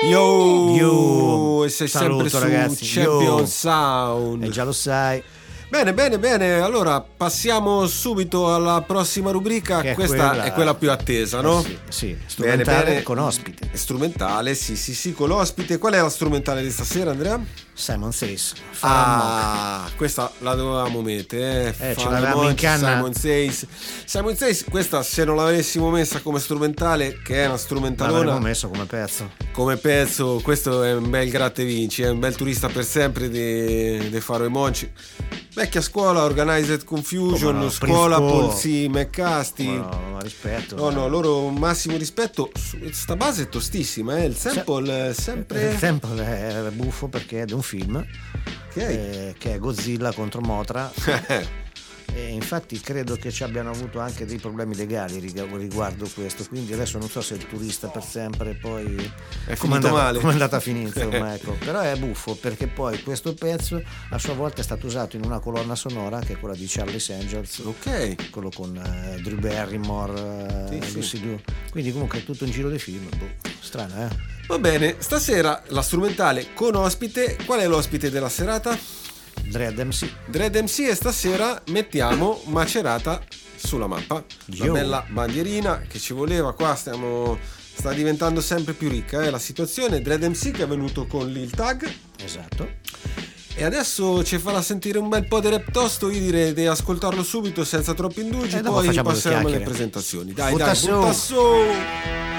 Yo, e sei Saluto, sempre su ragazzi. Champion Yo. Sound. Già lo sai. Bene. Allora passiamo subito alla prossima rubrica. Che è Questa è quella più attesa, no? Sì, strumentale Bene. con ospite. Strumentale, sì, con l'ospite. Qual è la strumentale di stasera, Andrea? Simon Says. Farah Questa la dovevamo mettere. ce l'avevamo in canna. Simon Says, questa se non l'avessimo messa come strumentale, che è una strumentalona, l'avremmo messo come pezzo. come pezzo, questo è un bel gratta e vinci, è un bel turista per sempre di Faro e Monci. Vecchia scuola, Organized Confusion, no, scuola Prince Paul Po. C. McCasty. No, rispetto. No, loro massimo rispetto. Sta base è tostissima, il sample è sempre. Il sample è buffo perché è di un film che è Godzilla contro Mothra. E infatti credo che ci abbiano avuto anche dei problemi legali riguardo questo, quindi adesso non so se il turista per sempre poi È finito male. come è andata a finire, insomma, ecco. Però è buffo perché poi questo pezzo a sua volta è stato usato in una colonna sonora che è quella di Charlie's Angels, Ok. quello con Drew Barrymore, Sì. Lucy Liu. Quindi comunque è tutto un giro di film, strano, Va bene, stasera la strumentale con ospite. Qual è l'ospite della serata? Dread MC. Dread MC, e stasera mettiamo Macerata sulla mappa. Una Yo. bella bandierina che ci voleva qua, sta diventando sempre più ricca la situazione. Dread MC che è venuto con Lil Tag Esatto. e adesso ci farà sentire un bel po' di rap tosto. Io direi di ascoltarlo subito senza troppi indugi, E dopo poi facciamo due passiamo alle chiacchiere. presentazioni. Dai, Butta butta su. su.